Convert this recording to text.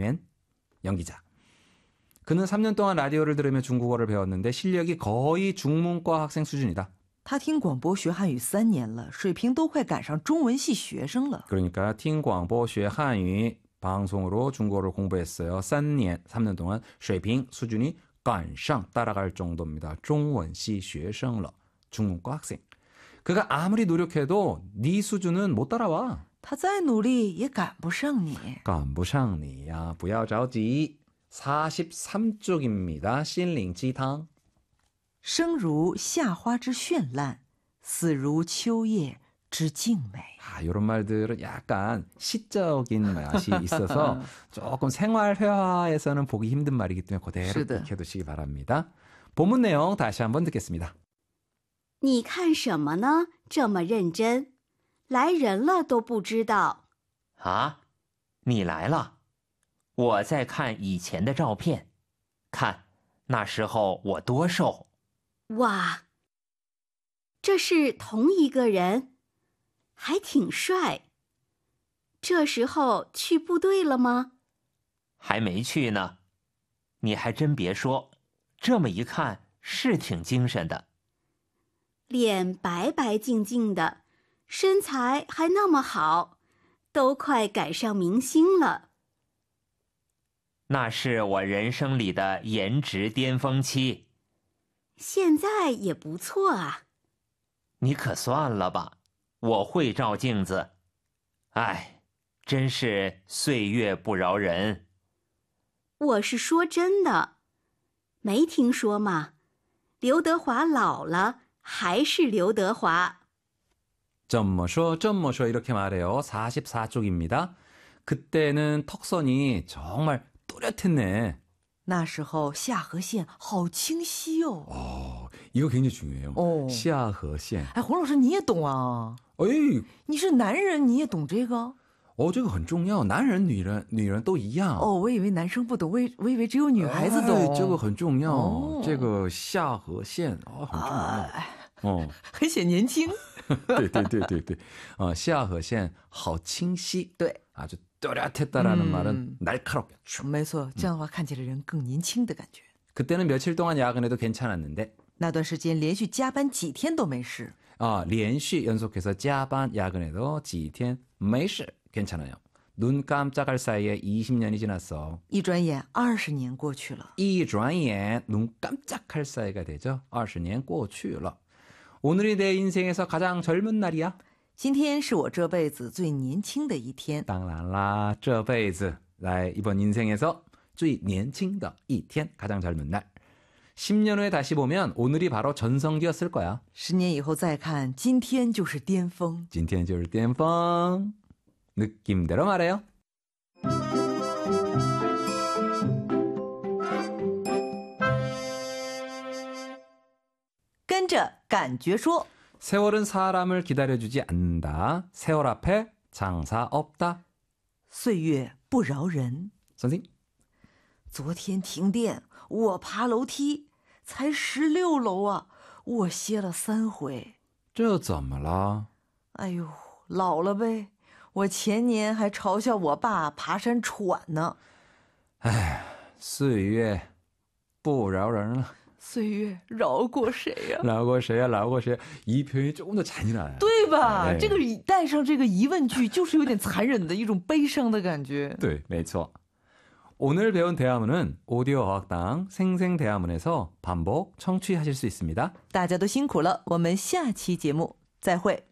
한윤 연기자. 그는 3년 동안 라디오를 들으며 중국어를 배웠는데 실력이 거의 중문과 학생 수준이다. 他听广播学汉语3年了，水平都快赶上中文系学生了。 그러니까 听广播学汉语 방송으로 중국어를 공부했어요. 3년 동안 水平 수준이 赶上 따라갈 정도입니다. 中文系学生了 중문과 학생. 그가 아무리 노력해도 네 수준은 못 따라와. 他再努力也赶不上你。 赶不上你呀，不要着急。 43쪽입니다. 心灵鸡汤。 生如夏花之绚烂，死如秋叶之静美。 이런 말들은 약간 시적인 맛이 있어서 조금 생활 회화에서는 보기 힘든 말이기 때문에 그대로 익혀두시기 바랍니다. 본문 내용 다시 한번 듣겠습니다. 你看什么呢？这么认真，来人了都不知道。 啊，你来了？我在看以前的照片，看那时候我多瘦。 哇，这是同一个人，还挺帅。这时候去部队了吗？ 还没去呢。你还真别说，这么一看是挺精神的。 脸白白净净的，身材还那么好，都快赶上明星了。 那是我人生里的颜值巅峰期。 现在也不错啊。 你可算了吧，我会照镜子。哎，真是岁月不饶人。 我是说真的，没听说吗？刘德华老了还是刘德华。 점머쇼 이렇게 말해요. 44쪽입니다. 그때는 턱선이 정말 또렷했네. 那时候下颌线好清晰哦。 이거 굉장히 중요해요. 下颌线. 哎，洪老师你也懂啊？ 에이, 你是男人你也懂这个？ 这个很重要。男人女人都一样。 我以为男生不懂，我以为只有女孩子懂。 这个很重要。这个下颌线很重要。 很显年轻。 对。下颌线好清晰。 对。 아주 또렷했다라는 말은 날카롭게. 没错，这样的话看起来人更年轻的感觉。 그때는 며칠 동안 야근해도 괜찮았는데. 那段时间连续加班几天都没事。 连续 연속해서加班 야근해도 几天没事 괜찮아요. 눈 깜짝할 사이에 20년이 지났어. 一转眼20年过去了。 一转眼 눈 깜짝할 사이가 되죠. 20년 过去了. 오늘이 내 인생에서 가장 젊은 날이야. 今天是我这辈子最年轻的一天。 当然啦，这辈子 나의 이번 인생에서 最年轻的一天 가장 젊은 날. 10년 후에 다시 보면 오늘이 바로 전성기였을 거야. 10年以后再看，今天就是巅峰。 今天就是巅峰. 느낌대로 말해요. 跟着感觉说。 세월은 사람을 기다려주지 않는다. 세월 앞에 장사 없다. 岁月不饶人。 선생님. 昨天停电，我爬楼梯才16楼啊，我歇了3回。 这怎么了？ 哎呦，老了呗。我前年还嘲笑我爸爬山喘呢。 哎，岁月不饶人了。 岁月饶过谁呀？ 饶过谁呀？饶过谁？이 표현이 조금 더 잔인해요. 对吧？这个带上这个疑问句，就是有点残忍的一种悲伤的感觉。 对，没错。 오늘 배운 대화문은 오디오 어학당 생생대화문에서 반복 청취하실 수 있습니다. 大家都辛苦了，我们下期节目再会。